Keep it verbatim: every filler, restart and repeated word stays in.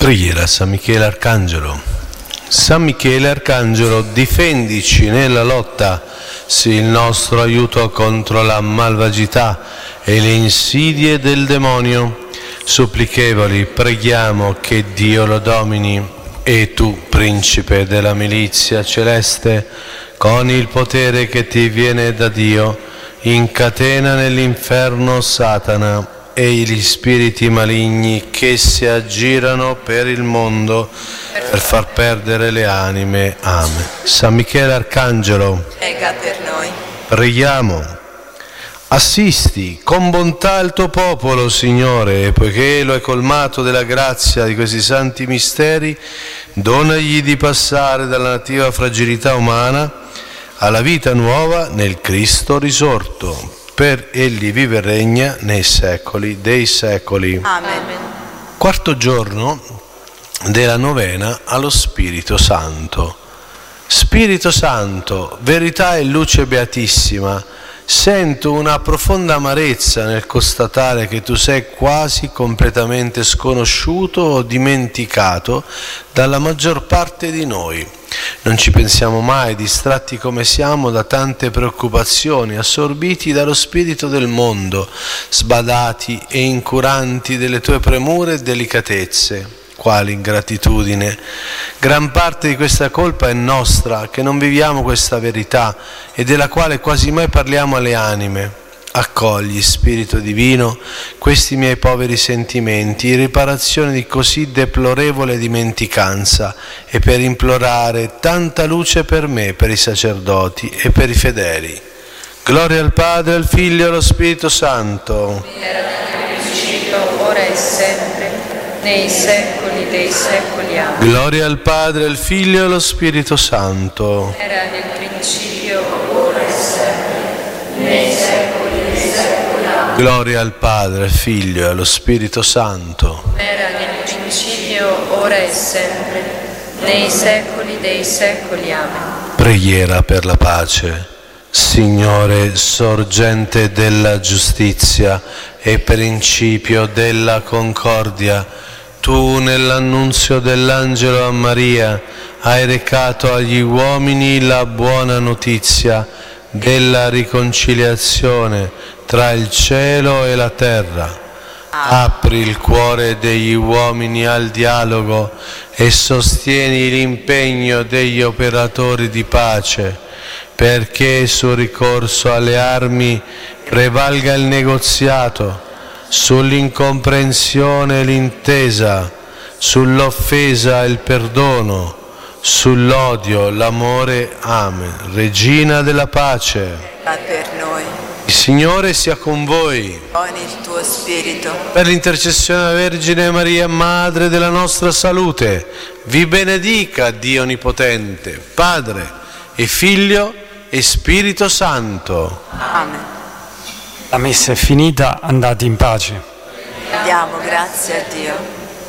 Preghiera a San Michele Arcangelo. San Michele Arcangelo, difendici nella lotta, sii il nostro aiuto contro la malvagità e le insidie del demonio. Supplichevoli, preghiamo che Dio lo domini. E tu, principe della milizia celeste, con il potere che ti viene da Dio, incatena nell'inferno Satana e gli spiriti maligni che si aggirano per il mondo per far perdere le anime. Amen. San Michele Arcangelo, prega per noi. Preghiamo. Assisti con bontà il tuo popolo, Signore, e poiché lo hai colmato della grazia di questi santi misteri, donagli di passare dalla nativa fragilità umana alla vita nuova nel Cristo risorto. Per egli vive e regna nei secoli dei secoli. Amen. Quarto giorno della novena allo Spirito Santo. Spirito Santo, verità e luce beatissima, sento una profonda amarezza nel constatare che tu sei quasi completamente sconosciuto o dimenticato dalla maggior parte di noi. Non ci pensiamo mai, distratti come siamo da tante preoccupazioni, assorbiti dallo spirito del mondo, sbadati e incuranti delle tue premure e delicatezze. Quale ingratitudine! Gran parte di questa colpa è nostra, che non viviamo questa verità e della quale quasi mai parliamo alle anime. Accogli, Spirito Divino, questi miei poveri sentimenti in riparazione di così deplorevole dimenticanza e per implorare tanta luce per me, per i sacerdoti e per i fedeli. Gloria al Padre, al Figlio e allo Spirito Santo. Era nel principio, ora e sempre, nei secoli dei secoli. Amen. Gloria al Padre, al Figlio e allo Spirito Santo. Era nel principio, ora e sempre, nei secoli dei secoli. Amen. Gloria al Padre, al Figlio e allo Spirito Santo. Era nel principio, ora e sempre, nei secoli dei secoli. Amen. Preghiera per la pace. Signore, sorgente della giustizia e principio della concordia, tu nell'annunzio dell'angelo a Maria hai recato agli uomini la buona notizia della riconciliazione tra il cielo e la terra. Apri il cuore degli uomini al dialogo e sostieni l'impegno degli operatori di pace, perché sul ricorso alle armi prevalga il negoziato, sull'incomprensione l'intesa, sull'offesa il perdono, sull'odio l'amore. Amen. Regina della pace, Per noi, il Signore sia con voi. con il tuo spirito. Per l'intercessione della Vergine Maria, Madre della nostra salute, vi benedica Dio Onnipotente, Padre e Figlio e Spirito Santo. Amen. La messa è finita, andate in pace. Diamo grazie a Dio.